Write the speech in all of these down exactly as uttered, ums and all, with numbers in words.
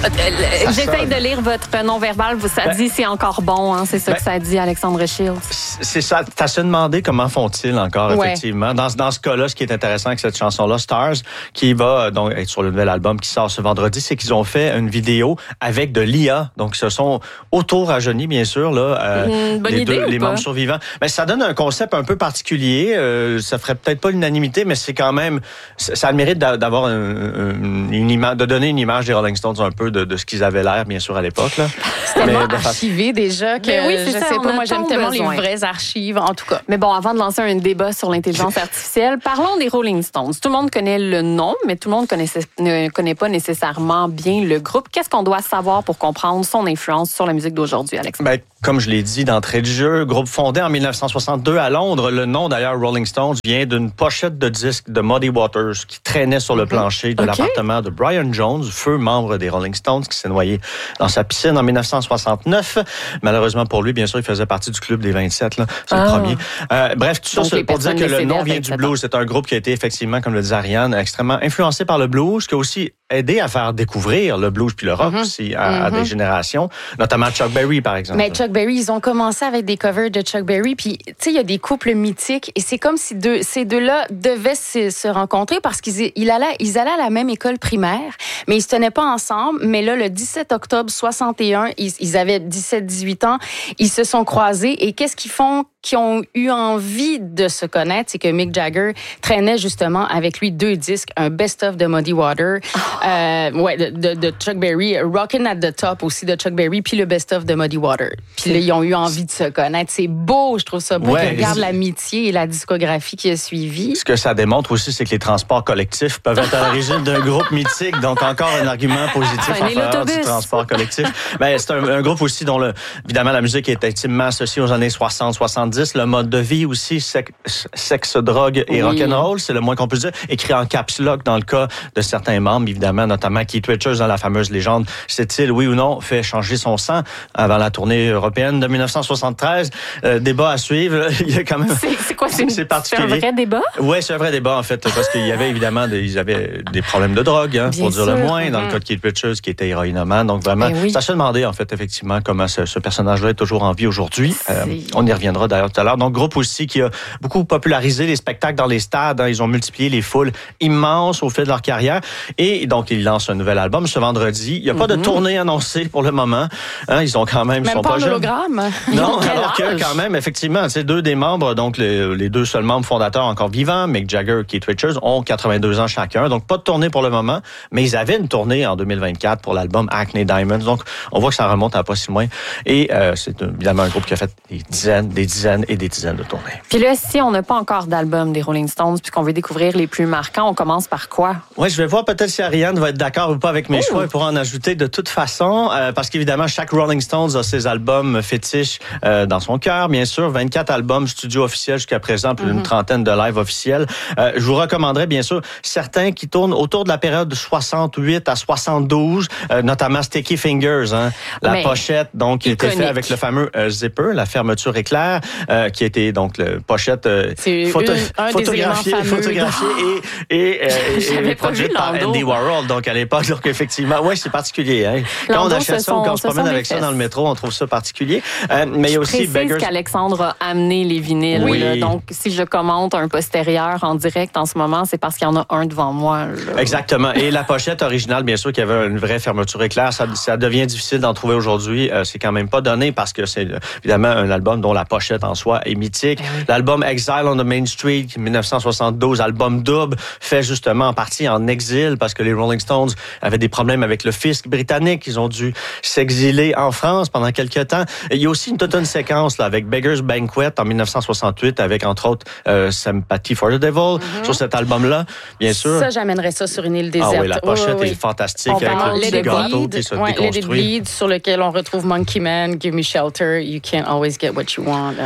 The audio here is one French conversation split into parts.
J'essaye de lire votre non-verbal. Ça ben, dit c'est encore bon. Hein, c'est ça ben, que ça dit, Alexandre Shields. C'est ça. T'as se demandé comment font-ils encore, ouais. effectivement. Dans, dans ce cas-là, ce qui est intéressant avec cette chanson-là, Stars, qui va donc être sur le nouvel album qui sort ce vendredi, c'est qu'ils ont fait une vidéo avec de l'I A. Donc, ce sont autour rajeunis, bien sûr, là, euh, bonne les, idée, deux, les pas? membres survivants. Mais ça donne un concept un peu particulier. Euh, ça ferait peut-être pas l'unanimité, mais c'est quand même... Ça a le mérite d'avoir une, une image, de donner une image des Rolling Stones un peu de, de ce qu'ils avaient l'air, bien sûr, à l'époque. Là. C'est tellement archivé déjà que oui, je ça, sais pas, moi j'aime tellement besoin. les vraies archives, en tout cas. Mais bon, avant de lancer un débat sur l'intelligence artificielle, parlons des Rolling Stones. Tout le monde connaît le nom, mais tout le monde connaissait, ne connaît pas nécessairement bien le groupe. Qu'est-ce qu'on doit savoir pour comprendre son influence sur la musique d'aujourd'hui, Alexandre? Ben, comme je l'ai dit d'entrée de jeu, groupe fondé en dix-neuf cent soixante-deux à Londres. Le nom, d'ailleurs, Rolling Stones, vient d'une pochette de disque de Muddy Waters qui traînait sur le plancher de okay. l'appartement de Brian Jones, feu membre des Rolling Stones, qui s'est noyé dans sa piscine en dix-neuf cent soixante-neuf. Malheureusement pour lui, bien sûr, il faisait partie du club des vingt-sept. Là. C'est ah. le premier. Euh, bref, tout ça pour dire que le nom vient du blues. C'est un groupe qui a été effectivement, comme le disait Ariane, extrêmement influencé par le blues, qui a aussi aidé à faire découvrir le blues puis le rock mm-hmm. aussi à, mm-hmm. à des générations, notamment Chuck Berry, par exemple. Mais Chuck Berry, ils ont commencé avec des covers de Chuck Berry, puis tu sais, il y a des couples mythiques, et c'est comme si deux, ces deux-là devaient se, se rencontrer parce qu'ils ils allaient, ils allaient à la même école primaire, mais ils se tenaient pas ensemble. Mais là, le dix-sept octobre soixante et un, ils, ils avaient dix-sept dix-huit ans, ils se sont croisés, et qu'est-ce qu'ils font? Qui ont eu envie de se connaître, c'est que Mick Jagger traînait justement avec lui deux disques, un best-of de Muddy Waters, oh. euh, ouais, de, de, de Chuck Berry, Rockin' at the Top aussi de Chuck Berry, puis le best-of de Muddy Waters. Puis là, ils ont eu envie de se connaître. C'est beau, je trouve ça beau. Ouais, regarde l'amitié et la discographie qui a suivi. Ce que ça démontre aussi, c'est que les transports collectifs peuvent être à l'origine d'un groupe mythique, donc encore un argument positif en faveur du transport collectif. Ben, c'est un, un groupe aussi dont, le, évidemment, la musique est intimement associée aux années soixante soixante-dix. Le mode de vie aussi, sexe, sexe drogue et oui. rock'n'roll, c'est le moins qu'on puisse dire. Écrit en caps lock dans le cas de certains membres, évidemment, notamment Keith Richards dans la fameuse légende. S'est-il, oui ou non, fait changer son sang avant la tournée européenne de dix-neuf cent soixante-treize? Euh, débat à suivre. Il y a quand même... C'est, c'est quoi? C'est, c'est, c'est un vrai débat? Oui, c'est un vrai débat, en fait, parce qu'il y avait évidemment des, ils avaient des problèmes de drogue, hein, pour sûr. dire le moins, dans mm-hmm. le cas de Keith Richards, qui était héroïnomane. Donc, vraiment, oui. ça se demandait, en fait, effectivement, comment ce, ce personnage-là est toujours en vie aujourd'hui. Euh, on y reviendra d'ailleurs tout à l'heure. Donc, groupe aussi qui a beaucoup popularisé les spectacles dans les stades. Hein. Ils ont multiplié les foules immenses au fil de leur carrière. Et donc, ils lancent un nouvel album ce vendredi. Il n'y a mm-hmm. pas de tournée annoncée pour le moment. Hein, ils ont quand même... Même sont pas pas un hologramme. Non, alors que quand même, effectivement, c'est deux des membres, donc les, les deux seuls membres fondateurs encore vivants, Mick Jagger et Keith Richards, ont quatre-vingt-deux ans chacun. Donc, pas de tournée pour le moment, mais ils avaient une tournée en deux mille vingt-quatre pour l'album Acne Diamonds. Donc, on voit que ça remonte à pas si loin. Et euh, c'est évidemment un groupe qui a fait des dizaines, des dizaines et des dizaines de tournées. Puis là, si on n'a pas encore d'album des Rolling Stones, puis qu'on veut découvrir les plus marquants, on commence par quoi? Oui, je vais voir peut-être si Ariane va être d'accord ou pas avec mes Ouh. choix. Elle pourra en ajouter de toute façon, euh, parce qu'évidemment, chaque Rolling Stones a ses albums fétiches euh, dans son cœur, bien sûr. vingt-quatre albums studio officiels jusqu'à présent, plus d'une mm-hmm. trentaine de live officiels. Euh, je vous recommanderais, bien sûr, certains qui tournent autour de la période de soixante-huit à soixante-douze, euh, notamment Sticky Fingers, hein, la Mais pochette, donc, qui était faite avec le fameux euh, zipper, la fermeture éclair, euh, qui était donc le pochette euh, photo, une, photographiée, photographiée et, et, euh, et, et produite par Andy Warhol. Donc, à l'époque, donc, effectivement, oui, c'est particulier. Hein. Quand on achète ça ou quand on se promène avec ça dans le métro, on trouve ça particulier. Euh, mais il y a aussi Beggars. qu'Alexandre a amené les vinyles. Oui. Là. Donc, si je commente un postérieur en direct en ce moment, c'est parce qu'il y en a un devant moi. Là. Exactement. Et la pochette originale, bien sûr, qui avait une vraie fermeture éclair, ça, ça devient difficile d'en trouver aujourd'hui. Euh, c'est quand même pas donné parce que c'est évidemment un album dont la pochette en soi est mythique. Oui. L'album Exile on the Main Street, dix-neuf cent soixante-douze, album double, fait justement en partie en exil parce que les Rolling Stones avaient des problèmes avec le fisc britannique. Ils ont dû s'exiler en France pendant quelques temps. Et il y a aussi une toute une séquence là, avec Beggar's Banquet en dix-neuf cent soixante-huit, avec entre autres euh, Sympathy for the Devil mm-hmm. sur cet album-là, bien sûr. Ça, j'amènerais ça sur une île déserte. Ah oui, la pochette oh, oui. est fantastique on avec le petit gâteau qui se ouais, déconstruit. Let It Bleed, sur lequel on retrouve Monkey Man, Give Me Shelter, You Can't Always Get What You Want. Euh,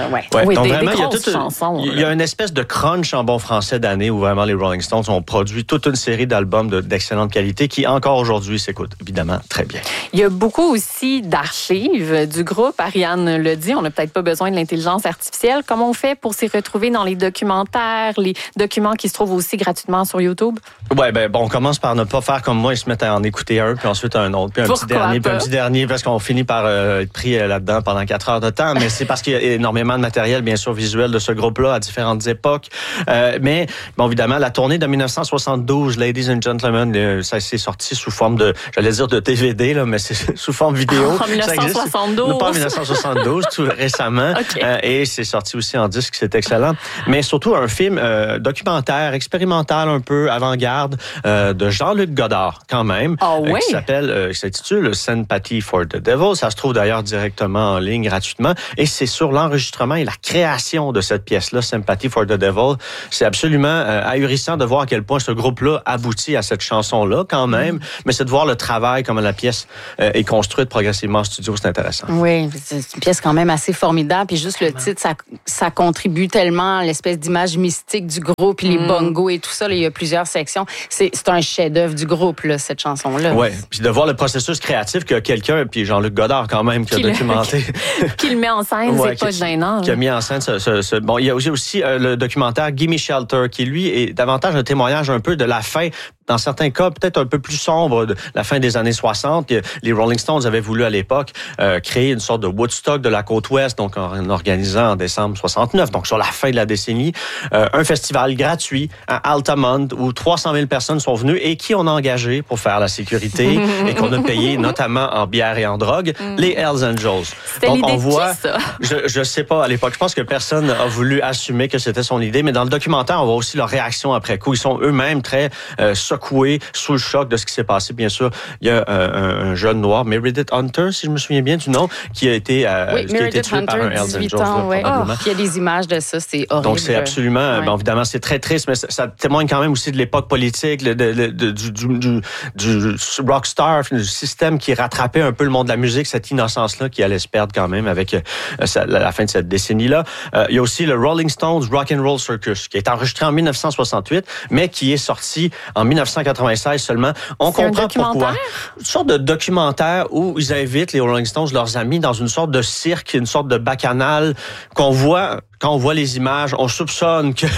ouais. Ouais, oui, donc des, vraiment, des il y a grosses toute, chansons. Il y a une espèce de crunch en bon français d'année où vraiment les Rolling Stones ont produit toute une série d'albums de, d'excellente qualité qui, encore aujourd'hui, s'écoutent évidemment très bien. Il y a beaucoup aussi d'archives du groupe. Ariane le dit, on n'a peut-être pas besoin de l'intelligence artificielle. Comment on fait pour s'y retrouver dans les documentaires, les documents qui se trouvent aussi gratuitement sur YouTube? Ouais, ben bon, on commence par ne pas faire comme moi et se mettre à en écouter un, puis ensuite un autre, puis un Pourquoi petit dernier, pas? puis un petit dernier, parce qu'on finit par euh, être pris euh, là-dedans pendant quatre heures de temps. Mais c'est parce qu'il y a énormément de matériel, bien sûr, visuel de ce groupe-là à différentes époques. Euh, mais, bon, évidemment, la tournée de dix-neuf cent soixante-douze, Ladies and Gentlemen, euh, ça s'est sorti sous forme de, j'allais dire de D V D, là, mais c'est sous forme vidéo. En dix-neuf cent soixante-douze. Pas en dix-neuf cent soixante-douze, tout récemment. Okay. Euh, et c'est sorti aussi en disque, c'est excellent. Mais surtout un film euh, documentaire, expérimental un peu, avant-garde, euh, de Jean-Luc Godard, quand même. Ah oui? Euh, qui s'appelle, euh, qui s'intitule Sympathy for the Devil. Ça se trouve d'ailleurs directement en ligne, gratuitement. Et c'est sur l'enregistrement et la création de cette pièce-là, Sympathy for the Devil. C'est absolument euh, ahurissant de voir à quel point ce groupe-là aboutit à cette chanson-là, quand même. Mm. Mais c'est de voir le travail, comment la pièce euh, est construite progressivement en studio. C'est intéressant. Oui, c'est une pièce quand même assez formidable. Puis juste le titre, ça, ça contribue tellement à l'espèce d'image mystique du groupe, puis les mm. bongos et tout ça. Là, il y a plusieurs sections. C'est, c'est un chef-d'œuvre du groupe, là, cette chanson-là. Oui, puis de voir le processus créatif que quelqu'un, puis Jean-Luc Godard quand même, qui, qui a documenté. Le, qui le met en scène, ouais, c'est pas gênant. Qui a mis en scène ce, ce, ce... Bon, il y a aussi, aussi euh, le documentaire Gimme Shelter, qui lui est davantage un témoignage un peu de la fin, dans certains cas, peut-être un peu plus sombre, de la fin des années soixante. Les Rolling Stones avaient voulu à l'époque euh, créer une sorte de Woodstock de la côte ouest, donc en organisant en décembre soixante-neuf, donc sur la fin de la décennie, euh, un festival gratuit à Altamont où trois cent mille personnes sont venues et qui on a engagé pour faire la sécurité et qu'on a payé notamment en bière et en drogue, mm. les Hells Angels. C'était donc l'idée on voit, de qui, ça? je je sais pas à l'époque, je pense que personne n'a voulu assumer que c'était son idée, mais dans le documentaire on voit aussi leur réaction après coup. Ils sont eux-mêmes très euh, secoués, sous le choc de ce qui s'est passé. Bien sûr, il y a euh, un, un jeune noir, Meredith Hunter, si je me souviens bien du nom, qui a été, euh, oui, qui a été tué Hunter, par un Hells Angels. Là, ouais. oh, il y a des images de ça, c'est horrible. Donc c'est absolument, ouais. bon, évidemment, c'est très triste, mais ça, ça témoigne quand même aussi de l'époque politique, de, de, de, du, du, du, du rockstar, du système qui rattrapait un peu le monde de la musique, cette innocence-là qui allait se perdre quand même avec euh, la fin de cette décennie-là. Euh, il y a aussi le Rolling Stones Rock and Roll Circus, qui est enregistré en dix-neuf cent soixante-huit, mais qui est sorti en dix-neuf cent quatre-vingt-seize seulement. On c'est comprend un pourquoi. Une sorte de documentaire où ils invitent les Rolling Stones, leurs amis, dans une sorte de cirque, une sorte de bacchanal qu'on voit. Quand on voit les images, on soupçonne que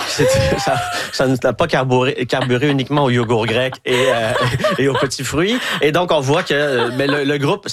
ça, ça n'a pas carburé, carburé uniquement au yogourt grec et, euh, et aux petits fruits. Et donc, on voit que mais le, le groupe,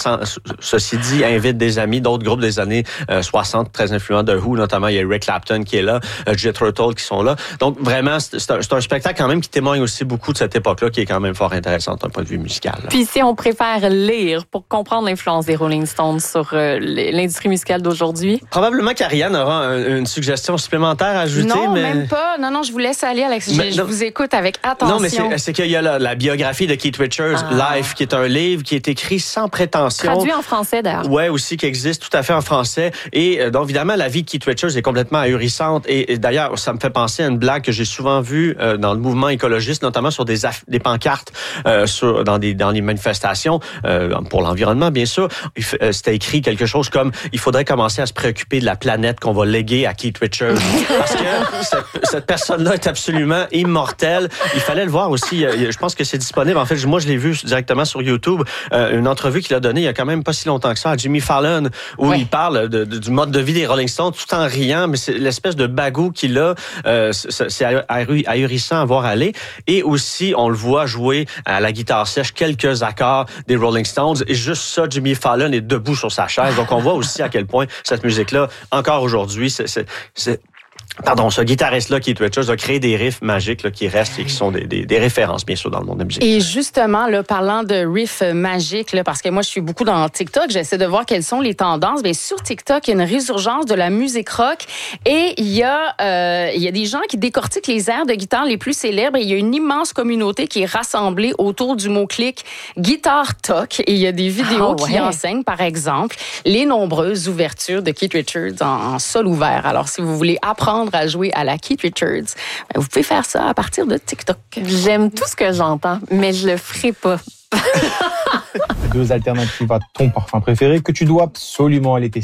ceci dit, invite des amis d'autres groupes des années soixante, très influents de Who, notamment il y a Eric Clapton qui est là, Jethro Tull qui sont là. Donc, vraiment, c'est un, c'est un spectacle quand même qui témoigne aussi beaucoup de cette époque-là, qui est quand même fort intéressante d'un point de vue musical. Là. Puis si on préfère lire pour comprendre l'influence des Rolling Stones sur euh, l'industrie musicale d'aujourd'hui? Probablement qu'Ariane aura un, une suggestion supplémentaire à ajouter. Non, mais... même pas. Non, non, je vous laisse aller, Alex. Je, mais, je vous écoute avec attention. Non, mais c'est, c'est qu'il y a la, la biographie de Keith Richards, ah. Life, qui est un livre qui est écrit sans prétention. Traduit en français, d'ailleurs. Ouais, aussi, qui existe tout à fait en français. Et euh, donc, évidemment, la vie de Keith Richards est complètement ahurissante. Et, et d'ailleurs, ça me fait penser à une blague que j'ai souvent vue euh, dans le mouvement écologiste, notamment sur des, aff- des pancartes euh, sur, dans, des, dans les manifestations euh, pour l'environnement, bien sûr. Euh, c'était écrit quelque chose comme « Il faudrait commencer à se préoccuper de la planète qu'on va léguer à Keith Richards. » Parce que cette, cette personne-là est absolument immortelle. Il fallait le voir aussi. Je pense que c'est disponible. En fait, moi, je l'ai vu directement sur YouTube. Euh, une entrevue qu'il a donnée il y a quand même pas si longtemps que ça à Jimmy Fallon, où ouais. il parle de, de, du mode de vie des Rolling Stones tout en riant, mais c'est l'espèce de bagou qu'il a. Euh, c'est, c'est ahurissant à voir aller. Et aussi, on le voit jouer à la guitare sèche quelques accords des Rolling Stones. Et juste ça, Jimmy Fallon est debout sur sa chaise. Donc, on voit aussi à quel point cette musique-là, encore aujourd'hui, c'est, c'est, c'est Pardon, ce guitariste-là, Keith Richards, a créé des riffs magiques là, qui restent et qui sont des, des, des références, bien sûr, dans le monde de la musique. Et justement, là, parlant de riffs magiques, là, parce que moi, je suis beaucoup dans TikTok, j'essaie de voir quelles sont les tendances. Bien, sur TikTok, il y a une résurgence de la musique rock et il y a, euh, il y a des gens qui décortiquent les airs de guitare les plus célèbres et il y a une immense communauté qui est rassemblée autour du mot-clic guitare talk et il y a des vidéos oh, ouais. qui enseignent, par exemple, les nombreuses ouvertures de Keith Richards en, en sol ouvert. Alors, si vous voulez apprendre à jouer à la Keith Richards, vous pouvez faire ça à partir de TikTok. J'aime tout ce que j'entends, mais je le ferai pas. Deux alternatives à ton parfum préféré que tu dois absolument aller tester.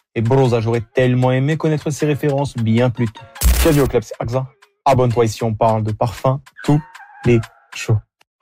Et Brosa, j'aurais tellement aimé connaître ces références bien plus tôt. Bienvenue au Club, c'est Akza. Abonne-toi ici, on parle de parfum tous les jours.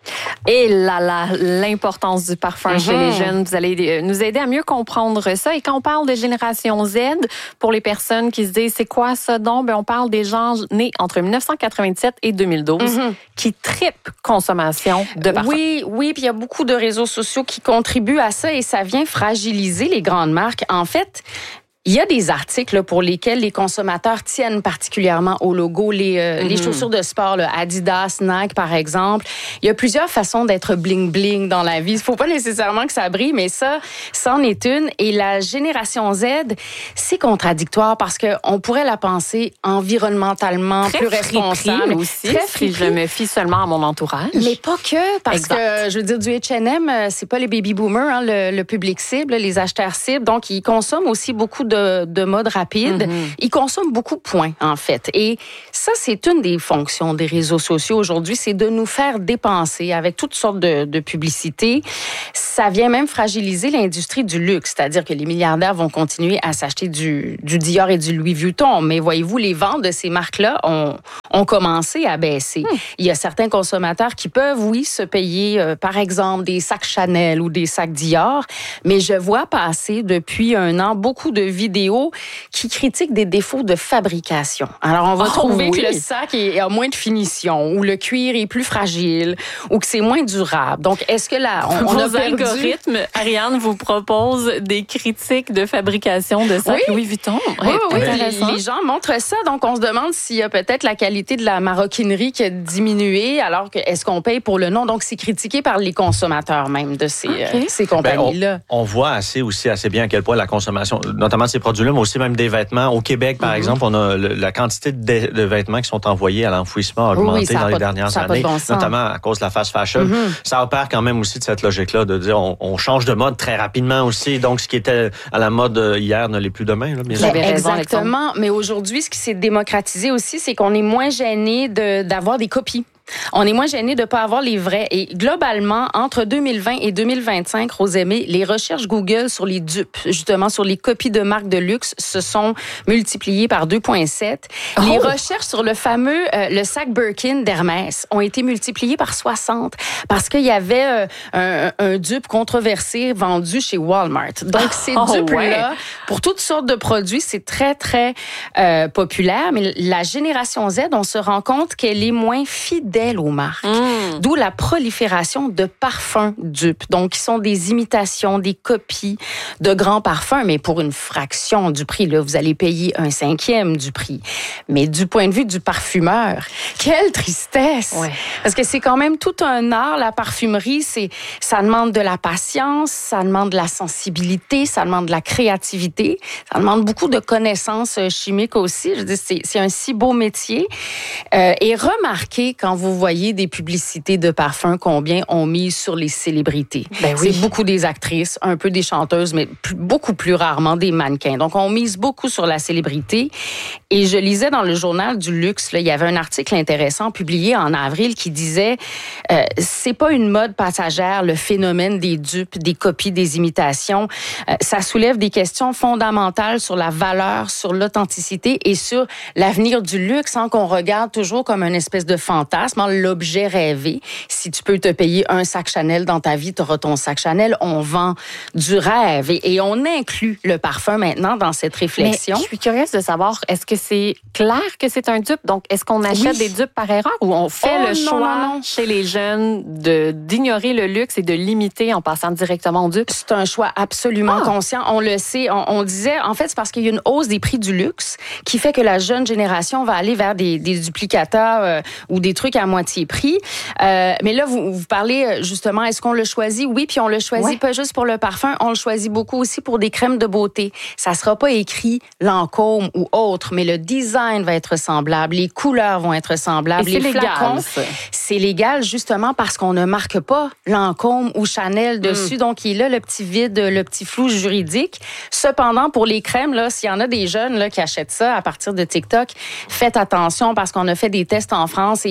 Et là là, l'importance du parfum mm-hmm. chez les jeunes. Vous allez nous aider à mieux comprendre ça. Et quand on parle de génération Z, pour les personnes qui se disent c'est quoi ça donc, ben on parle des gens nés entre dix-neuf cent quatre-vingt-dix-sept et deux mille douze mm-hmm. qui trippent consommation de parfum. Oui, oui, puis il y a beaucoup de réseaux sociaux qui contribuent à ça et ça vient fragiliser les grandes marques. En fait, il y a des articles pour lesquels les consommateurs tiennent particulièrement au logo. Les, euh, mm-hmm. les chaussures de sport, là, Adidas, Nike, par exemple. Il y a plusieurs façons d'être bling-bling dans la vie. Il ne faut pas nécessairement que ça brille, mais ça, c'en est une. Et la génération Z, c'est contradictoire parce qu'on pourrait la penser environnementalement très plus responsable. Aussi, très si je me fie seulement à mon entourage. Mais pas que, parce exact. que, je veux dire, du H and M, c'est pas les baby boomers, hein, le, le public cible, les acheteurs cibles. Donc, ils consomment aussi beaucoup de De, de mode rapide. Mm-hmm. Ils consomment beaucoup de points, en fait. Et ça, c'est une des fonctions des réseaux sociaux aujourd'hui, c'est de nous faire dépenser avec toutes sortes de, de publicités. Ça vient même fragiliser l'industrie du luxe, c'est-à-dire que les milliardaires vont continuer à s'acheter du, du Dior et du Louis Vuitton. Mais voyez-vous, les ventes de ces marques-là ont, ont commencé à baisser. Mm. Il y a certains consommateurs qui peuvent, oui, se payer, euh, par exemple, des sacs Chanel ou des sacs Dior, mais je vois passer depuis un an beaucoup de vidéos qui critiquent des défauts de fabrication. Alors, on va oh, trouver oui. que le sac est, a moins de finition, ou le cuir est plus fragile, ou que c'est moins durable. Donc, est-ce que là, on, on a Vos perdu... algorithmes, Ariane, vous propose des critiques de fabrication de sacs oui. Louis Vuitton? Oui, oui, les, les gens montrent ça. Donc, on se demande s'il y a peut-être la qualité de la maroquinerie qui a diminué, alors que est-ce qu'on paye pour le nom? Donc, c'est critiqué par les consommateurs même de ces, okay. euh, ces compagnies-là. Ben, on, on voit assez aussi assez bien à quel point la consommation, notamment de ces produits-là, mais aussi même des vêtements. Au Québec, par mm-hmm. exemple, on a le, la quantité de, de vêtements qui sont envoyés à l'enfouissement a augmenté oui, dans les dernières de, années, bon notamment à cause de la fast fashion. Mm-hmm. Ça opère quand même aussi de cette logique-là de dire on, on change de mode très rapidement aussi. Donc, ce qui était à la mode hier ne l'est plus demain. Là, bien sûr. Ben, exactement. Mais aujourd'hui, ce qui s'est démocratisé aussi, c'est qu'on est moins gêné de, d'avoir des copies. On est moins gêné de ne pas avoir les vrais. Et globalement, entre deux mille vingt et deux mille vingt-cinq, Rosemée, les recherches Google sur les dupes, justement sur les copies de marques de luxe, se sont multipliées par deux virgule sept. Oh. Les recherches sur le fameux, euh, le sac Birkin d'Hermès ont été multipliées par soixante parce qu'il y avait euh, un, un dupe controversé vendu chez Walmart. Donc, ces oh, dupes-là, ouais. pour toutes sortes de produits, c'est très, très euh, populaire. Mais la génération Z, on se rend compte qu'elle est moins fidèle aux marques. Mmh. D'où la prolifération de parfums dupes. Donc, qui sont des imitations, des copies de grands parfums, mais pour une fraction du prix. Là, vous allez payer un cinquième du prix. Mais du point de vue du parfumeur, quelle tristesse! Ouais. Parce que c'est quand même tout un art, la parfumerie. C'est, ça demande de la patience, ça demande de la sensibilité, ça demande de la créativité, ça demande beaucoup de connaissances chimiques aussi. Je veux dire, c'est, c'est un si beau métier. Euh, et remarquez, quand vous vous voyez des publicités de parfums, combien on mise sur les célébrités. Ben oui. C'est beaucoup des actrices, un peu des chanteuses, mais plus, beaucoup plus rarement des mannequins. Donc, on mise beaucoup sur la célébrité. Et je lisais dans le journal du luxe, là, il y avait un article intéressant publié en avril qui disait euh, c'est pas une mode passagère, le phénomène des dupes, des copies, des imitations. Euh, ça soulève des questions fondamentales sur la valeur, sur l'authenticité et sur l'avenir du luxe, hein, qu'on regarde toujours comme une espèce de fantasme, l'objet rêvé. Si tu peux te payer un sac Chanel dans ta vie, tu auras ton sac Chanel. On vend du rêve et, et on inclut le parfum maintenant dans cette réflexion. Mais je suis curieuse de savoir, est-ce que c'est clair que c'est un dupe? Donc, est-ce qu'on achète oui. des dupes par erreur ou on fait oh, le non, choix non, non. chez les jeunes de, d'ignorer le luxe et de l'imiter en passant directement au dupe? C'est un choix absolument ah. conscient. On le sait. On, on disait, en fait, c'est parce qu'il y a une hausse des prix du luxe qui fait que la jeune génération va aller vers des, des duplicateurs euh, ou des trucs à moitié prix. Euh, mais là, vous, vous parlez justement, est-ce qu'on le choisit? Oui, puis on le choisit ouais. pas juste pour le parfum, on le choisit beaucoup aussi pour des crèmes de beauté. Ça sera pas écrit Lancôme ou autre, mais le design va être semblable, les couleurs vont être semblables, et les c'est flacons. Légal, c'est légal justement parce qu'on ne marque pas Lancôme ou Chanel dessus, mm. donc il est là le petit vide, le petit flou juridique. Cependant, pour les crèmes, là, s'il y en a des jeunes là, qui achètent ça à partir de TikTok, faites attention parce qu'on a fait des tests en France et il y avait deux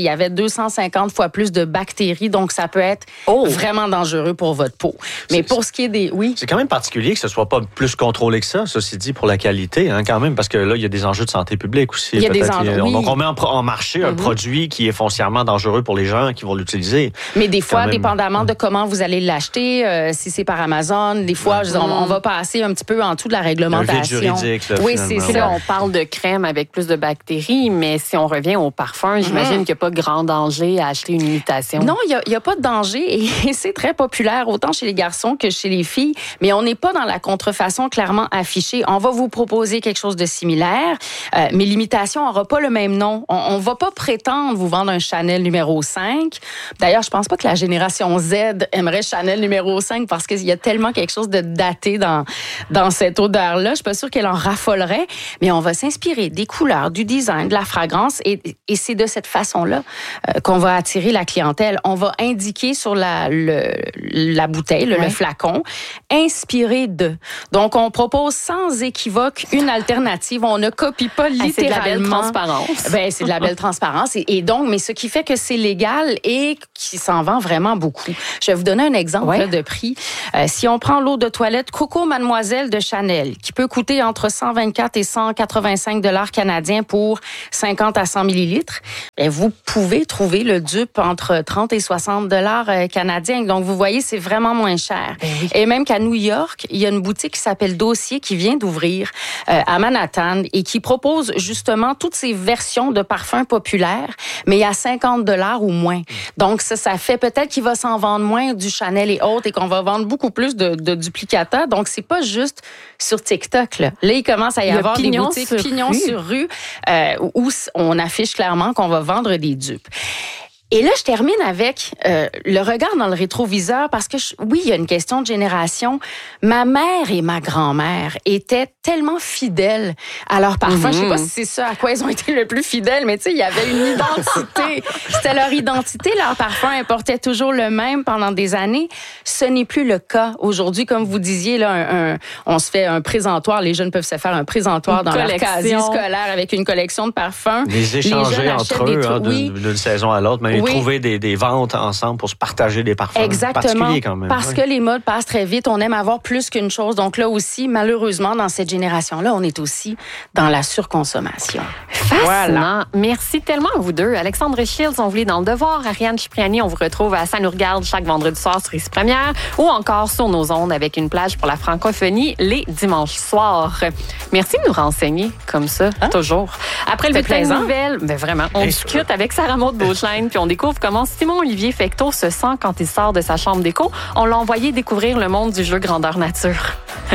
deux cent cinquante fois plus de bactéries, donc ça peut être oh. vraiment dangereux pour votre peau. Mais c'est, pour ce qui est des... Oui. C'est quand même particulier que ce soit pas plus contrôlé que ça, ceci dit, pour la qualité, hein, quand même, parce que là, il y a des enjeux de santé publique aussi. Il y a des enjeux, oui. Donc, on met en, en marché un mm-hmm. produit qui est foncièrement dangereux pour les gens qui vont l'utiliser. Mais des fois, même... dépendamment de comment vous allez l'acheter, euh, si c'est par Amazon, des fois, ouais. je, on, on va passer un petit peu en dessous de la réglementation. Un vide juridique, là, oui, c'est ça. Là, on parle de crème avec plus de bactéries, mais si on revient au parfum, j'imagine mm-hmm. qu'il n'y a pas grand danger à acheter une imitation. Non, il n'y a, a pas de danger et c'est très populaire, autant chez les garçons que chez les filles, mais on n'est pas dans la contrefaçon clairement affichée. On va vous proposer quelque chose de similaire, euh, mais l'imitation n'aura pas le même nom. On ne va pas prétendre vous vendre un Chanel numéro cinq. D'ailleurs, je pense pas que la génération Z aimerait Chanel numéro cinq parce qu'il y a tellement quelque chose de daté dans, dans cette odeur-là. Je suis pas sûre qu'elle en raffolerait, mais on va s'inspirer des couleurs, du design, de la fragrance et, et c'est de cette façon-là euh, qu'on va attirer la clientèle. On va indiquer sur la, le, la bouteille, le, ouais. le flacon, inspiré de. Donc, on propose sans équivoque une alternative. On ne copie pas littéralement. C'est de la belle transparence. Ben, c'est de la belle transparence. Et, et donc, mais ce qui fait que c'est légal et qui s'en vend vraiment beaucoup. Je vais vous donner un exemple ouais. là, de prix. Euh, si on prend l'eau de toilette Coco Mademoiselle de Chanel, qui peut coûter entre cent vingt-quatre et cent quatre-vingt-cinq dollars canadiens pour cinquante à cent millilitres, ben, vous pouvez trouver le dupe entre trente et soixante dollars canadiens. Donc, vous voyez, c'est vraiment moins cher. Ben oui. Et même qu'à New York, il y a une boutique qui s'appelle Dossier qui vient d'ouvrir euh, à Manhattan et qui propose justement toutes ces versions de parfums populaires, mais à cinquante dollars ou moins. Donc, ça, ça fait peut-être qu'il va s'en vendre moins du Chanel et autres et qu'on va vendre beaucoup plus de, de duplicata. Donc, c'est pas juste sur TikTok. Là, là il commence à y avoir des boutiques sur pignons rue. sur rue euh, où on affiche clairement qu'on va vendre des dupes. Et là, je termine avec euh, le regard dans le rétroviseur parce que, je, oui, il y a une question de génération. Ma mère et ma grand-mère étaient tellement fidèles à leur parfum. Mm-hmm. Je sais pas si c'est ça à quoi ils ont été le plus fidèles, mais tu sais, il y avait une identité. C'était leur identité. Leur parfum importait toujours le même pendant des années. Ce n'est plus le cas aujourd'hui. Comme vous disiez, là, un, un, on se fait un présentoir. Les jeunes peuvent se faire un présentoir une dans collection. Leur casier scolaire avec une collection de parfums. Les échanger Les entre eux hein, oui. d'une, d'une saison à l'autre, mais oui. trouver des, des ventes ensemble pour se partager des parfums. Exactement. Quand même. Parce oui. que les modes passent très vite. On aime avoir plus qu'une chose. Donc là aussi, malheureusement, dans cette génération-là, on est aussi dans la surconsommation. Fascinant. Voilà. Merci tellement à vous deux. Alexandre Shields, on vous lit dans Le Devoir. Ariane Cipriani, on vous retrouve à Ça nous regarde chaque vendredi soir sur Ici Première ou encore sur nos ondes avec une plage pour la francophonie les dimanches soirs. Merci de nous renseigner comme ça, hein? Toujours. Après le bulletin de nouvelles, ben vraiment, on discute avec Sarah Maud Beauchesne puis on découvre comment Simon-Olivier Fecteau se sent quand il sort de sa chambre d'écho. On l'a envoyé découvrir le monde du jeu grandeur nature.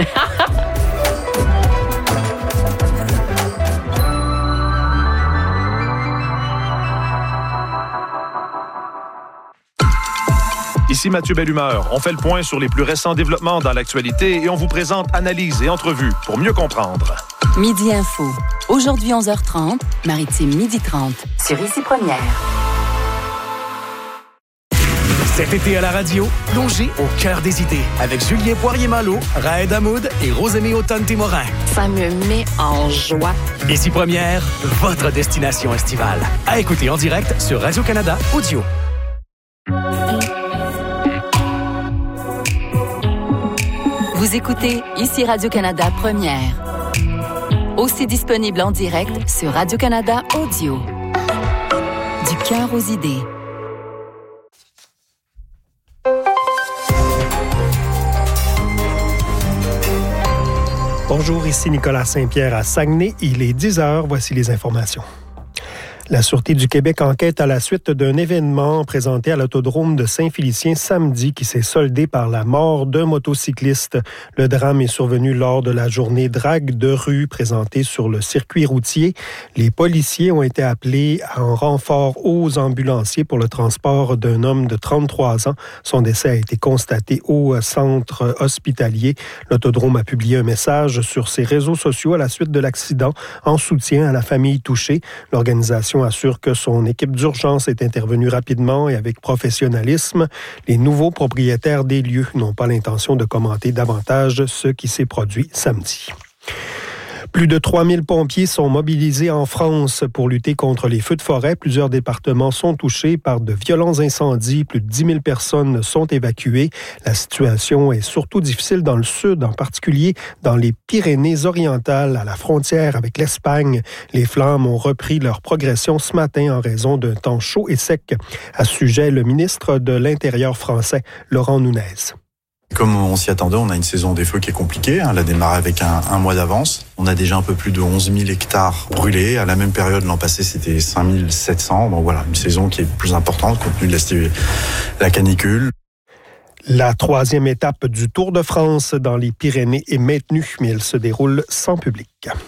Ici Mathieu Bellumeur. On fait le point sur les plus récents développements dans l'actualité et on vous présente analyses et entrevues pour mieux comprendre. Midi Info. Aujourd'hui onze heures trente, Maritime midi trente. Sur Ici Première. Cet été à la radio, plongez au cœur des idées avec Julien Poirier-Malo, Raed Hamoud et Rosemée Automne-Témorin. Ça me met en joie. Ici Première, votre destination estivale. À écouter en direct sur Radio-Canada Audio. Vous écoutez Ici Radio-Canada Première. Aussi disponible en direct sur Radio-Canada Audio. Du cœur aux idées. Bonjour, ici Nicolas Saint-Pierre à Saguenay. Il est dix heures. Voici les informations. La Sûreté du Québec enquête à la suite d'un événement présenté à l'autodrome de Saint-Félicien samedi qui s'est soldé par la mort d'un motocycliste. Le drame est survenu lors de la journée drague de rue présentée sur le circuit routier. Les policiers ont été appelés en renfort aux ambulanciers pour le transport d'un homme de trente-trois ans. Son décès a été constaté au centre hospitalier. L'autodrome a publié un message sur ses réseaux sociaux à la suite de l'accident en soutien à la famille touchée. L'organisation assure que son équipe d'urgence est intervenue rapidement et avec professionnalisme. Les nouveaux propriétaires des lieux n'ont pas l'intention de commenter davantage ce qui s'est produit samedi. Plus de trois mille pompiers sont mobilisés en France pour lutter contre les feux de forêt. Plusieurs départements sont touchés par de violents incendies. Plus de dix mille personnes sont évacuées. La situation est surtout difficile dans le sud, en particulier dans les Pyrénées-Orientales, à la frontière avec l'Espagne. Les flammes ont repris leur progression ce matin en raison d'un temps chaud et sec. À ce sujet, le ministre de l'Intérieur français, Laurent Nunez. Comme on s'y attendait, on a une saison des feux qui est compliquée. Elle a démarré avec un, un mois d'avance. On a déjà un peu plus de onze mille hectares brûlés. À la même période, l'an passé, c'était cinq mille sept cents. Donc voilà, une saison qui est plus importante compte tenu de la, la canicule. La troisième étape du Tour de France dans les Pyrénées est maintenue, mais elle se déroule sans public.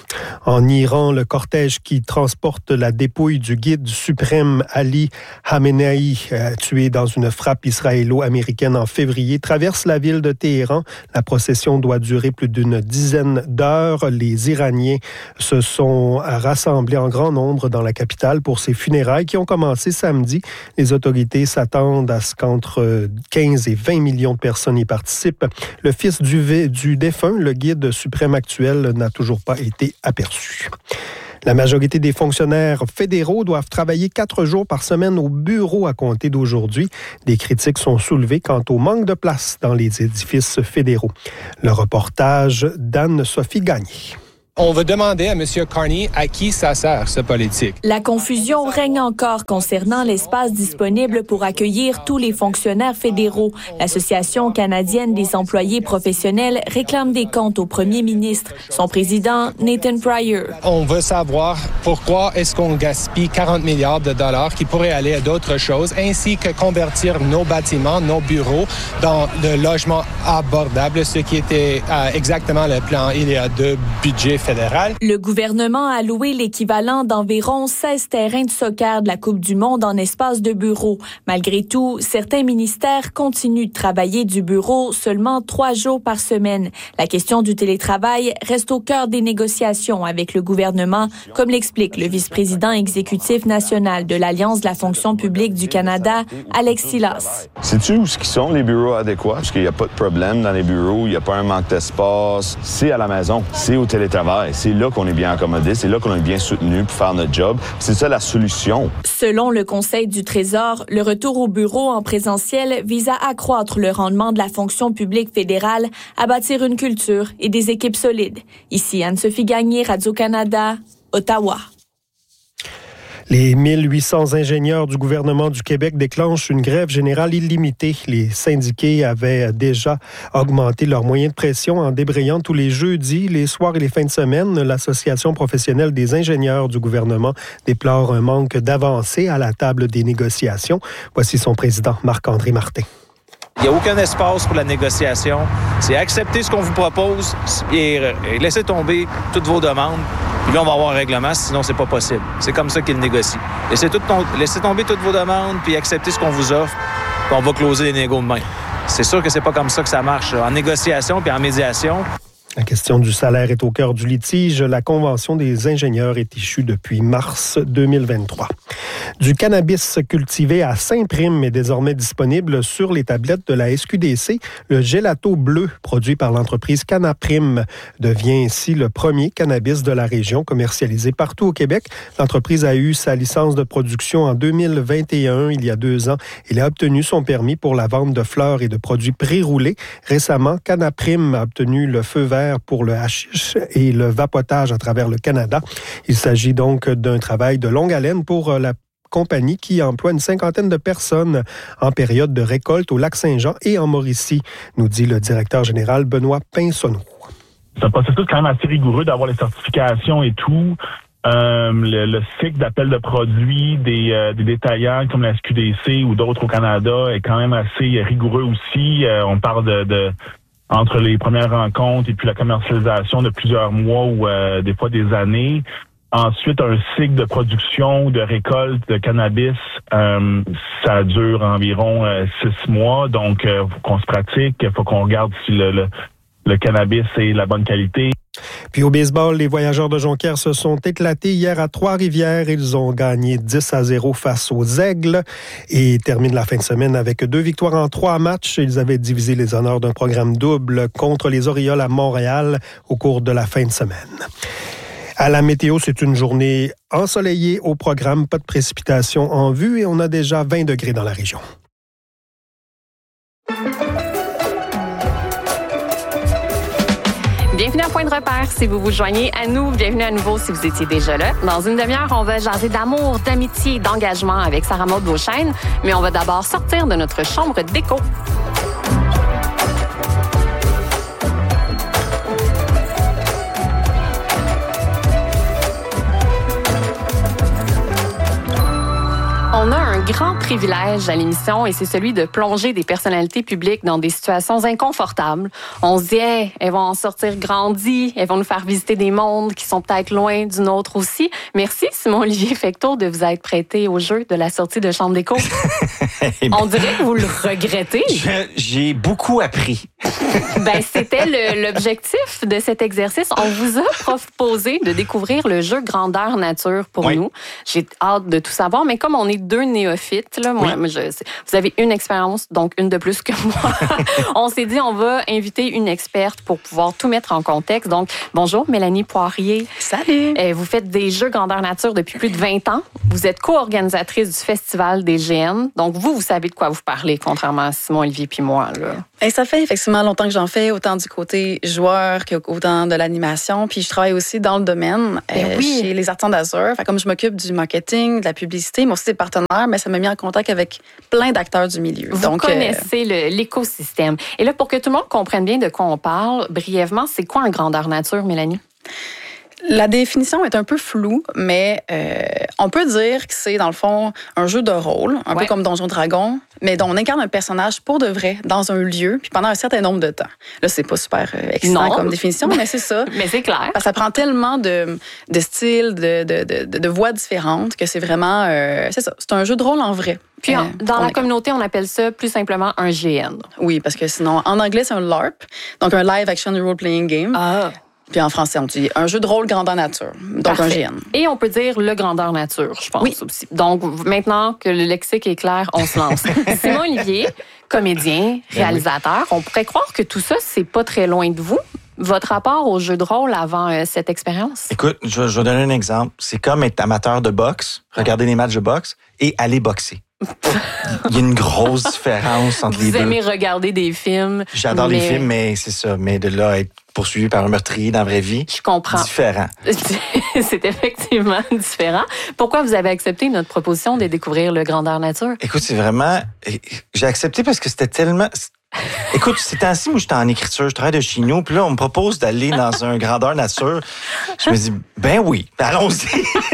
En Iran, le cortège qui transporte la dépouille du guide suprême Ali Khamenei, euh, tué dans une frappe israélo-américaine en février, traverse la ville de Téhéran. La procession doit durer plus d'une dizaine d'heures. Les Iraniens se sont rassemblés en grand nombre dans la capitale pour ces funérailles qui ont commencé samedi. Les autorités s'attendent à ce qu'entre quinze et vingt millions de personnes y participent. Le fils du, du défunt, le guide suprême actuel, n'a toujours pas été aperçu. La majorité des fonctionnaires fédéraux doivent travailler quatre jours par semaine au bureau à compter d'aujourd'hui. Des critiques sont soulevées quant au manque de place dans les édifices fédéraux. Le reportage d'Anne-Sophie Gagné. On va demander à M. Carney à qui ça sert, ce politique. La confusion règne encore concernant l'espace disponible pour accueillir tous les fonctionnaires fédéraux. L'Association canadienne des employés professionnels réclame des comptes au premier ministre. Son président, Nathan Pryor. On veut savoir pourquoi est-ce qu'on gaspille quarante milliards de dollars qui pourraient aller à d'autres choses, ainsi que convertir nos bâtiments, nos bureaux, dans le logement abordable, ce qui était euh, exactement le plan il y a deux budgets fédéral. Le gouvernement a loué l'équivalent d'environ seize terrains de soccer de la Coupe du Monde en espace de bureau. Malgré tout, certains ministères continuent de travailler du bureau seulement trois jours par semaine. La question du télétravail reste au cœur des négociations avec le gouvernement, comme l'explique le vice-président exécutif national de l'Alliance de la fonction publique du Canada, Alex Silas. Sais-tu où sont les bureaux adéquats? Parce qu'il n'y a pas de problème dans les bureaux, il n'y a pas un manque d'espace. C'est à la maison, c'est au télétravail. C'est là qu'on est bien accommodé, c'est là qu'on est bien soutenu pour faire notre job. C'est ça la solution. Selon le Conseil du Trésor, le retour au bureau en présentiel vise à accroître le rendement de la fonction publique fédérale, à bâtir une culture et des équipes solides. Ici Anne-Sophie Gagné, Radio-Canada, Ottawa. Les mille huit cents ingénieurs du gouvernement du Québec déclenchent une grève générale illimitée. Les syndiqués avaient déjà augmenté leurs moyens de pression en débrayant tous les jeudis, les soirs et les fins de semaine. L'Association professionnelle des ingénieurs du gouvernement déplore un manque d'avancée à la table des négociations. Voici son président, Marc-André Martin. Il n'y a aucun espace pour la négociation. C'est accepter ce qu'on vous propose et laisser tomber toutes vos demandes. Puis là, on va avoir un règlement, sinon c'est pas possible. C'est comme ça qu'ils négocient. Laissez, tout ton... laissez tomber toutes vos demandes, puis acceptez ce qu'on vous offre, puis on va closer les négos demain. C'est sûr que c'est pas comme ça que ça marche. En négociation puis en médiation. La question du salaire est au cœur du litige. La Convention des ingénieurs est issue depuis mars deux mille vingt-trois. Du cannabis cultivé à Saint-Prime est désormais disponible sur les tablettes de la S Q D C. Le gelato bleu, produit par l'entreprise Canaprime, devient ainsi le premier cannabis de la région commercialisé partout au Québec. L'entreprise a eu sa licence de production en deux mille vingt et un, il y a deux ans. Il a obtenu son permis pour la vente de fleurs et de produits pré-roulés. Récemment, Canaprime a obtenu le feu vert pour le hashish et le vapotage à travers le Canada. Il s'agit donc d'un travail de longue haleine pour la compagnie qui emploie une cinquantaine de personnes en période de récolte au Lac-Saint-Jean et en Mauricie, nous dit le directeur général Benoît Pinsonneau. C'est un processus quand même assez rigoureux d'avoir les certifications et tout. Euh, le, le cycle d'appel de produits des, euh, des détaillants comme la S Q D C ou d'autres au Canada est quand même assez rigoureux aussi. Euh, on parle de... de entre les premières rencontres et puis la commercialisation de plusieurs mois ou euh, des fois des années. Ensuite, un cycle de production, de récolte de cannabis, euh, ça dure environ euh, six mois. Donc, il euh, faut qu'on se pratique, il faut qu'on regarde si le, le, le cannabis est la bonne qualité. Puis au baseball, les Voyageurs de Jonquière se sont éclatés hier à Trois-Rivières. Ils ont gagné dix à zéro face aux Aigles et terminent la fin de semaine avec deux victoires en trois matchs. Ils avaient divisé les honneurs d'un programme double contre les Orioles à Montréal au cours de la fin de semaine. À la météo, c'est une journée ensoleillée au programme. Pas de précipitations en vue et on a déjà vingt degrés dans la région. Bienvenue à Point de repère si vous vous joignez à nous. Bienvenue à nouveau si vous étiez déjà là. Dans une demi-heure, on va jaser d'amour, d'amitié, d'engagement avec Sarah Maud Beauchesne. Mais on va d'abord sortir de notre chambre d'écho. On a un grand privilège à l'émission et c'est celui de plonger des personnalités publiques dans des situations inconfortables. On se dit, hey, elles vont en sortir grandies, elles vont nous faire visiter des mondes qui sont peut-être loin du nôtre aussi. Merci Simon-Olivier Fecteau de vous être prêté au jeu de la sortie de chambre d'écho. On dirait que vous le regrettez. Je, j'ai beaucoup appris. Ben, c'était le, l'objectif de cet exercice. On vous a proposé de découvrir le jeu Grandeur Nature pour oui. nous. J'ai hâte de tout savoir, mais comme on est deux néophytes, là, moi, oui. je, vous avez une expérience, donc une de plus que moi. On s'est dit, on va inviter une experte pour pouvoir tout mettre en contexte. Donc, bonjour, Mélanie Poirier. Salut. Euh, vous faites des jeux Grandeur Nature depuis plus de vingt ans. Vous êtes co-organisatrice du Festival des G N. Donc, vous, vous savez de quoi vous parlez, contrairement à Simon, Olivier puis moi, là. Et ça fait effectivement longtemps que j'en fais, autant du côté joueur qu'autant de l'animation. Puis je travaille aussi dans le domaine euh, oui. chez les Artisans d'Azur. Fait comme je m'occupe du marketing, de la publicité, mais aussi des partenaires, mais ça m'a mis en contact avec plein d'acteurs du milieu. Vous Donc, connaissez euh... le, l'écosystème. Et là, pour que tout le monde comprenne bien de quoi on parle, brièvement, c'est quoi un Grandeur Nature, Mélanie? La définition est un peu floue, mais euh, on peut dire que c'est, dans le fond, un jeu de rôle, un ouais. peu comme Donjons Dragons, mais dont on incarne un personnage pour de vrai, dans un lieu, puis pendant un certain nombre de temps. Là, c'est pas super euh, excitant non. comme définition, mais c'est ça. Mais c'est clair. Parce que ça prend tellement de, de styles, de, de, de, de voix différentes, que c'est vraiment... Euh, c'est ça, c'est un jeu de rôle en vrai. Puis, euh, dans la est... communauté, on appelle ça plus simplement un G N. Oui, parce que sinon, en anglais, c'est un LARP, donc un Live Action Role-Playing Game. Ah. Puis en français, on dit un jeu de rôle grandeur nature, donc Parfait. Un G N. Et on peut dire le grandeur nature, je pense oui. aussi. Donc maintenant que le lexique est clair, on se lance. Simon Olivier, comédien, réalisateur, ben oui. on pourrait croire que tout ça, c'est pas très loin de vous. Votre rapport au jeu de rôle avant euh, cette expérience? Écoute, je, je vais donner un exemple. C'est comme être amateur de boxe, regarder des matchs de boxe et aller boxer. Il y a une grosse différence entre Vous les deux. Vous aimez regarder des films. J'adore mais... les films, mais c'est ça. Mais de là, être poursuivi par un meurtrier dans la vraie vie, je comprends. Différent. C'est effectivement différent. Pourquoi vous avez accepté notre proposition de découvrir le Grandeur Nature? Écoute, c'est vraiment... J'ai accepté parce que c'était tellement... Écoute, c'était ainsi où j'étais en écriture, je travaille de chez nous, puis là, on me propose d'aller dans un Grandeur Nature. Je me dis, ben oui, allons-y.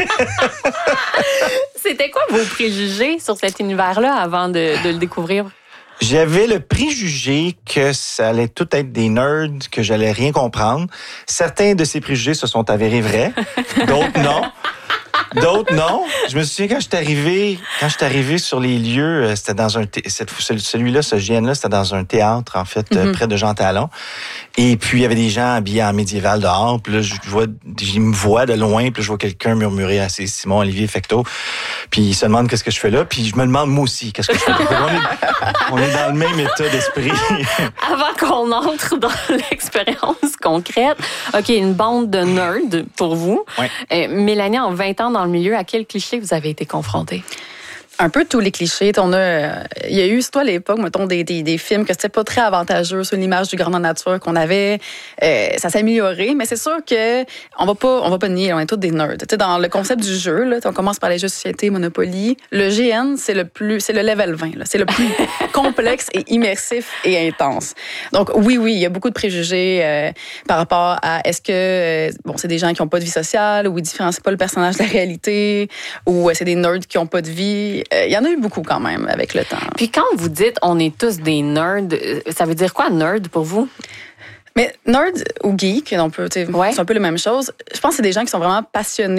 C'était quoi vos préjugés sur cet univers-là avant de, de le découvrir? J'avais le préjugé que ça allait tout être des nerds, que j'allais rien comprendre. Certains de ces préjugés se sont avérés vrais, d'autres non. D'autres, non. Je me souviens quand je suis arrivé, quand je suis arrivé sur les lieux, c'était dans un, thé, cette, celui-là, ce G N-là, c'était dans un théâtre, en fait, mm-hmm. près de Jean Talon. Et puis, il y avait des gens habillés en médiéval dehors. Puis là, je vois, je me vois de loin, puis je vois quelqu'un murmurer à c'est Simon Olivier Fecteau. Puis il se demande qu'est-ce que je fais là. Puis je me demande moi aussi qu'est-ce que je fais là. on, est, on est dans le même état d'esprit. Avant qu'on entre dans l'expérience concrète, OK, une bande de nerds pour vous. Oui. Euh, Mélanie, en vingt ans dans le milieu, à quel cliché vous avez été confrontée? Un peu tous les clichés. On a, il y a eu, surtout à l'époque, mettons, des, des, des films que c'était pas très avantageux sur l'image du grandeur nature qu'on avait. Euh, ça s'est amélioré, mais c'est sûr que on va pas, on va pas nier, on est tous des nerds. Tu sais, dans le concept du jeu, là, on commence par les jeux de société, Monopoly. Le G N, c'est le plus, c'est le level vingt. Là. C'est le plus complexe et immersif et intense. Donc oui, oui, il y a beaucoup de préjugés euh, par rapport à est-ce que euh, bon, c'est des gens qui ont pas de vie sociale ou ils différencient pas le personnage de la réalité ou euh, c'est des nerds qui ont pas de vie. Il euh, y en a eu beaucoup quand même avec le temps. Puis quand vous dites on est tous des nerds, ça veut dire quoi nerd pour vous? Mais nerd ou geek, on peut, ouais. c'est un peu la même chose. Je pense que c'est des gens qui sont vraiment passionnés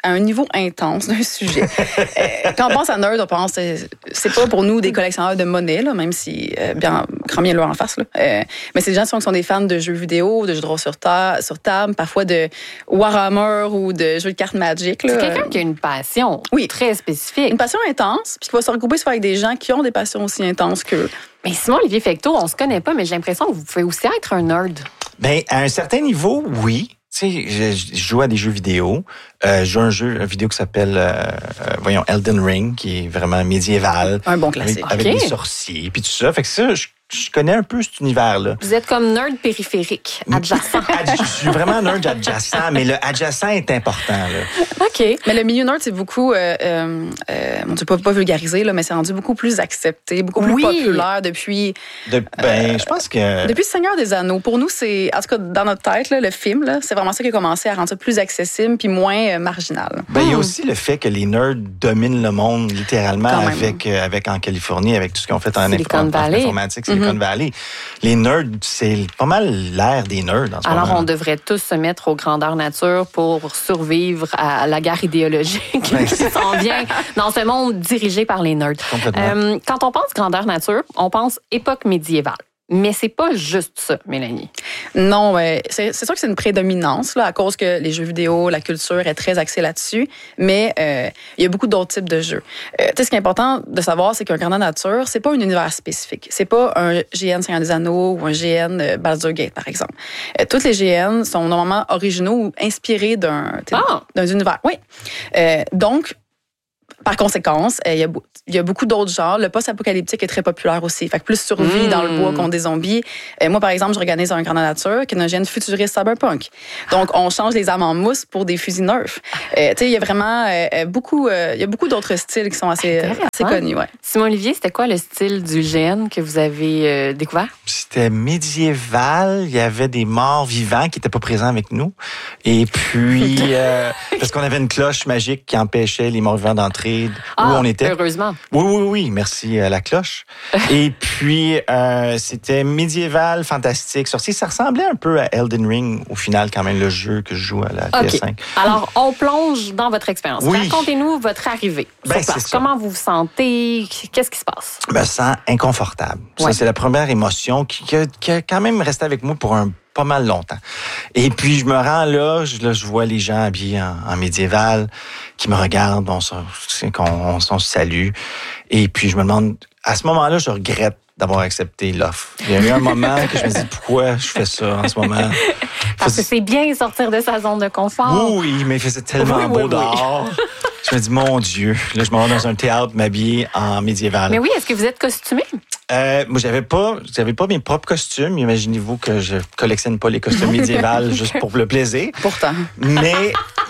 à un niveau intense d'un sujet. euh, quand on pense à nerd, on pense c'est, c'est pas pour nous des collectionneurs de monnaie, là, même si euh, bien grand bien leur en face. Là. Euh, mais c'est des gens qui sont, qui sont des fans de jeux vidéo, de jeux de rôle sur, ta- sur table, parfois de Warhammer ou de jeux de cartes Magic. Là. C'est quelqu'un qui a une passion oui. très spécifique. Une passion intense, puis qui va se regrouper souvent avec des gens qui ont des passions aussi intenses qu'eux. Mais Simon-Olivier Fecteau, on se connaît pas, mais j'ai l'impression que vous pouvez aussi être un nerd. Bien, à un certain niveau, oui. Tu sais, je, je joue à des jeux vidéo. Euh, je joue à un jeu une vidéo qui s'appelle, euh, euh, voyons, Elden Ring, qui est vraiment médiéval. Un bon classique. Avec, okay. avec des sorciers, puis tout ça. Fait que ça, je, je connais un peu cet univers-là. Vous êtes comme nerd périphérique, adjacent. Je suis vraiment nerd adjacent, mais le adjacent est important. Là. OK. Mais le milieu nerd, c'est beaucoup, euh, euh, on ne peut pas vulgariser, là, mais c'est rendu beaucoup plus accepté, beaucoup plus oui. populaire depuis... De, ben, euh, je pense que... Depuis Seigneur des Anneaux. Pour nous, c'est, en tout cas, dans notre tête, là, le film, là, c'est vraiment ça qui a commencé à rendre ça plus accessible puis moins euh, marginal. Ben, il y a aussi le fait que les nerds dominent le monde, littéralement, avec, euh, avec en Californie, avec tout ce qu'ils ont fait en, Silicon en, en Valley. informatique, Silicon mm-hmm. Valley. Les nerds, c'est pas mal l'ère des nerds en ce Alors, moment. on devrait tous se mettre aux grandeurs nature pour survivre à la guerre idéologique ben, qui s'en vient dans ce monde dirigé par les nerds. Euh, quand on pense grandeur nature, on pense époque médiévale. Mais c'est pas juste ça, Mélanie. Non, ouais. c'est, c'est sûr que c'est une prédominance là, à cause que les jeux vidéo, la culture est très axée là-dessus. Mais euh, il y a beaucoup d'autres types de jeux. Euh, tu sais, ce qui est important de savoir, c'est qu'un grandeur nature, c'est pas un univers spécifique. C'est pas un G N Seigneur des Anneaux ou un G N Baldur's Gate, par exemple. Euh, toutes les G N sont normalement originaux ou inspirés d'un, ah. d'un univers. Oui. Euh, donc, par conséquence, il y a, il y a beaucoup d'autres genres. Le post-apocalyptique est très populaire aussi. Fait que plus survie mmh. dans le bois contre des zombies. Euh, moi, par exemple, j'organise un grandeur nature qui est une gène futuriste cyberpunk. Donc, on change les armes en mousse pour des fusils nerfs. Euh, tu sais, il y a vraiment euh, beaucoup, euh, il y a beaucoup d'autres styles qui sont assez, assez connus. Ouais. Simon-Olivier, c'était quoi le style du G N que vous avez euh, découvert? C'était médiéval. Il y avait des morts vivants qui n'étaient pas présents avec nous. Et puis, euh, parce qu'on avait une cloche magique qui empêchait les morts vivants d'entrer ah, où on était. Heureusement. Oui, oui, oui. Merci à la cloche. Et puis, euh, c'était médiéval, fantastique, sorcier. Ça ressemblait un peu à Elden Ring, au final, quand même, le jeu que je joue à la okay. P S cinq. Alors, on plonge dans votre expérience. Oui. Racontez-nous votre arrivée ben, sur place. Comment vous vous sentez? Qu'est-ce qui se passe? Je me sens inconfortable. Ouais. Ça, c'est la première émotion qui, qui, a, qui a quand même resté avec moi pour un pas mal longtemps. Et puis, je me rends là, je, là, je vois les gens habillés en, en médiéval qui me regardent, on se, on, on, on se salue. Et puis, je me demande, à ce moment-là, je regrette d'avoir accepté l'offre. Il y a eu un moment que je me dis, pourquoi je fais ça en ce moment? Parce que c'est bien sortir de sa zone de confort. Oui, oui, mais il faisait tellement oui, beau oui, dehors. Oui. Je me dis, mon Dieu, là, je me rends dans un théâtre m'habiller en médiéval. Mais oui, est-ce que vous êtes costumé? Euh, moi, j'avais pas, j'avais pas mes propres costumes. Imaginez-vous que je collectionne pas les costumes médiévals juste pour le plaisir. Pourtant. Mais,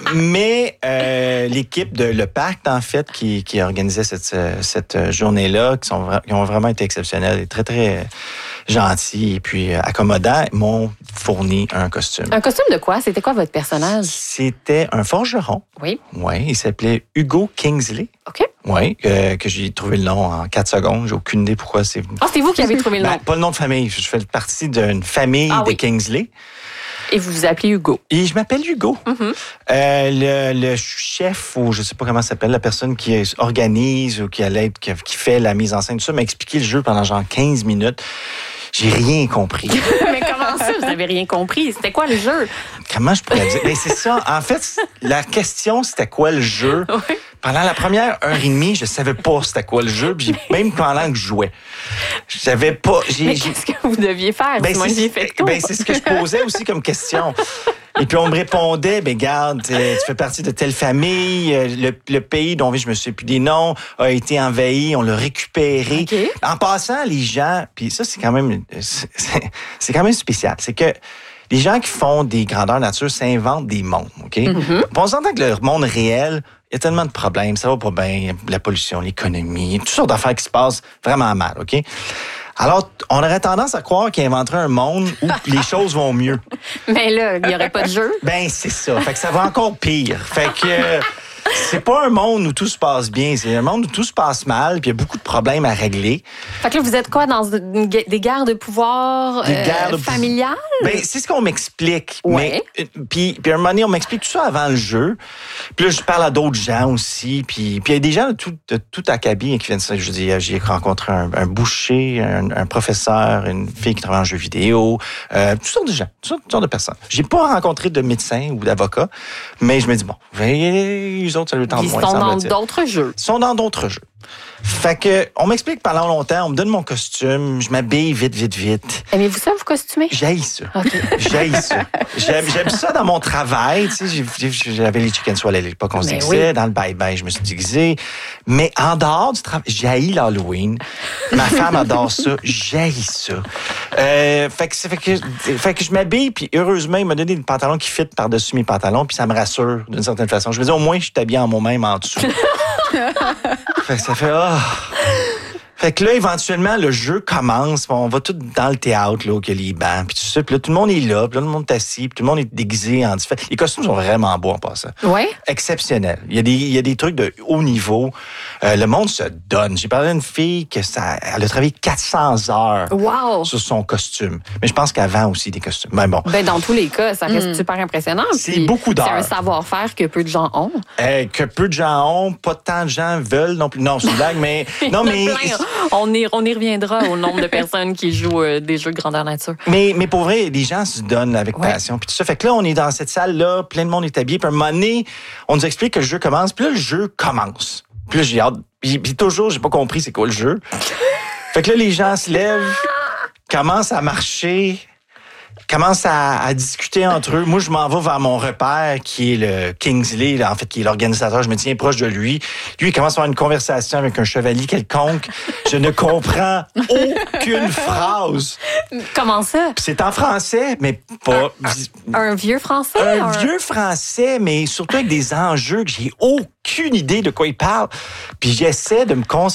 mais euh, l'équipe de Le Pacte, en fait, qui, qui organisait cette, cette journée-là, qui, sont, qui ont vraiment été exceptionnels et très, très gentils et puis accommodants, m'ont fourni un costume. Un costume de quoi? C'était quoi votre personnage? C'était un forgeron. Oui. Oui, il s'appelait Hugo Kingsley. OK. Oui, euh, que j'ai trouvé le nom en quatre secondes. J'ai aucune idée pourquoi c'est venu. Ah, c'est vous qui avez trouvé le nom? Ben, pas le nom de famille. Je fais partie d'une famille ah, des oui. Kingsley. Et vous vous appelez Hugo. Et je m'appelle Hugo. Mm-hmm. Euh, le, le chef, ou je sais pas comment ça s'appelle, la personne qui organise ou qui, allait, qui, qui fait la mise en scène, tout ça, m'a expliqué le jeu pendant genre quinze minutes. J'ai rien compris. Mais comment ça, vous n'avez rien compris? C'était quoi le jeu? Comment je pourrais dire? Ben, c'est ça. En fait, la question, c'était quoi le jeu? Oui. Pendant la première heure et demie, je savais pas c'était quoi le jeu, puis même pendant que je jouais. Je savais pas. J'ai, Mais j'ai... qu'est-ce que vous deviez faire? Ben, c'est, ben, c'est ce que je posais aussi comme question. Et puis on me répondait, ben garde, tu fais partie de telle famille, le, le pays dont je me souviens plus des noms a été envahi, on l'a récupéré. Okay. En passant, les gens, puis ça c'est quand même, c'est, c'est quand même spécial, c'est que les gens qui font des grandeurs nature s'inventent des mondes, ok? Mm-hmm. On s'entend que le monde réel, il y a tellement de problèmes, ça va pas bien, la pollution, l'économie, toutes sortes d'affaires qui se passent vraiment mal, ok? Alors, on aurait tendance à croire qu'il inventerait un monde où les choses vont mieux. Mais là, il n'y aurait pas de jeu. Ben, c'est ça. Fait que ça va encore pire. Fait que euh, c'est pas un monde où tout se passe bien. C'est un monde où tout se passe mal, puis il y a beaucoup de problèmes à régler. Fait que là, vous êtes quoi, dans une, des guerres de pouvoir Des euh, guerres de familiales? Ben, c'est ce qu'on m'explique. Ouais. Mais, puis, puis à un moment donné, on m'explique tout ça avant le jeu. Puis là, je parle à d'autres gens aussi. Puis puis il y a des gens de tout, de tout acabit qui viennent ça. Je dis, j'ai rencontré un, un boucher, un, un professeur, une fille qui travaille en jeux vidéo, euh, toutes sortes de gens, toutes sortes, toutes sortes de personnes. J'ai pas rencontré de médecins ou d'avocats, mais je me dis, bon, les autres, ça lui tente Ils moins. sont dans semble-t-il. d'autres jeux. Ils sont dans d'autres jeux. Fait que, on m'explique pendant longtemps, on me donne mon costume, je m'habille vite, vite, vite. Aimez-vous ça, vous costumer? J'haïs ça. Okay. J'haïs ça. J'aime, j'aime ça dans mon travail. Tu sais, j'ai- j'avais les chicken swell à l'époque, on se Mais déguisait. oui. Dans le bye-bye, je me suis déguisé. Mais en dehors du travail, j'haïs l'Halloween. Ma femme adore ça. J'haïs ça. Euh, fait que, fait que, fait que je m'habille, puis heureusement, il m'a donné des pantalons qui fit par-dessus mes pantalons, puis ça me rassure d'une certaine façon. Je me dis, au moins, je suis habillé en moi-même en dessous. Fait que ça fait, ah. Fait que là, éventuellement, le jeu commence. On va tout dans le théâtre, là, où il y a les bancs, puis tout ça. Puis là, tout le monde est là, puis là, tout le monde est assis, puis tout le monde est déguisé en différents. Les costumes sont vraiment beaux en passant. Ouais. Exceptionnels. Il y a des, il y a des trucs de haut niveau. Euh, le monde se donne. J'ai parlé à une fille que ça, elle a travaillé quatre cents heures Wow. sur son costume. Mais je pense qu'avant aussi des costumes. Mais bon. Ben, dans tous les cas, ça reste super impressionnant. C'est Puis beaucoup d'heures. C'est un savoir-faire que peu de gens ont. Euh, que peu de gens ont, pas tant de gens veulent non plus. Non, c'est une blague, mais non, Il y en a mais plein. On y, on y reviendra au nombre de personnes qui jouent euh, des jeux de grandeur nature. Mais, mais pour vrai, les gens se donnent avec Ouais. passion. Puis tout ça. Fait que là, on est dans cette salle-là, plein de monde est habillé. Puis à un moment donné, on nous explique que le jeu commence. Puis là, le jeu commence. Puis là, j'ai hâte. Puis, puis toujours, j'ai pas compris c'est quoi le jeu. Fait que là, les gens se lèvent, commencent à marcher, commencent à, à discuter entre eux. Moi, je m'en vais vers mon repère, qui est le Kingsley, là, en fait, qui est l'organisateur. Je me tiens proche de lui. Lui, il commence à avoir une conversation avec un chevalier quelconque. Je ne comprends aucune phrase. Comment ça? Puis c'est en français, mais pas... Un vieux français? Un vieux français, mais surtout avec des enjeux que j'ai aucune idée de quoi il parle. Puis j'essaie de me concentrer.